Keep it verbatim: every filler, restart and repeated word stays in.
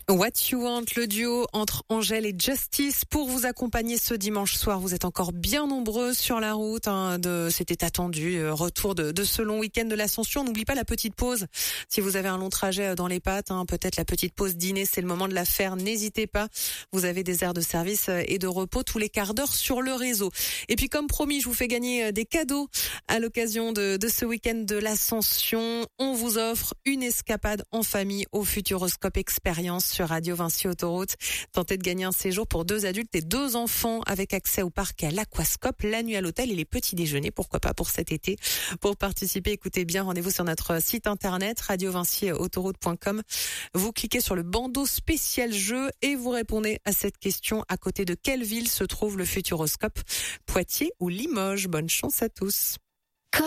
What You Want, le duo entre Angèle et Justice pour vous accompagner ce dimanche soir. Vous êtes encore bien nombreux sur la route. Hein, de, c'était attendu. Euh, retour de, de ce long week-end de l'Ascension. N'oublie pas la petite pause. Si vous avez un long trajet dans les pattes, hein, peut-être la petite pause dîner, c'est le moment de la faire. N'hésitez pas. Vous avez des aires de service et de repos tous les quarts d'heure sur le réseau. Et puis comme promis, je vous fais gagner des cadeaux à l'occasion de, de ce week-end de l'Ascension. On vous offre une escapade en famille au Futuroscope Expérience sur Radio Vinci Autoroute. Tentez de gagner un séjour pour deux adultes et deux enfants avec accès au parc et à l'aquascope, la nuit à l'hôtel et les petits déjeuners, pourquoi pas pour cet été. Pour participer, écoutez bien, rendez-vous sur notre site internet radio vinci autoroute point com. Vous cliquez sur le bandeau spécial jeu et vous répondez à cette question: à côté de quelle ville se trouve le Futuroscope? Poitiers ou Limoges? Bonne chance à tous.